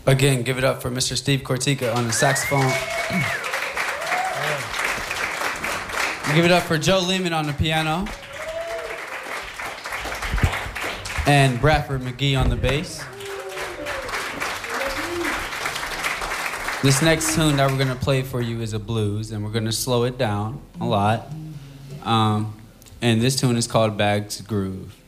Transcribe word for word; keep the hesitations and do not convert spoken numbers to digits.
Again, give it up for Mister Steve Cortica on the saxophone. Give it up for Joe Lehman on the piano. And Bradford McGee on the bass. This next tune that we're going to play for you is a blues, and we're going to slow it down a lot. Um, and this tune is called Bag's Groove.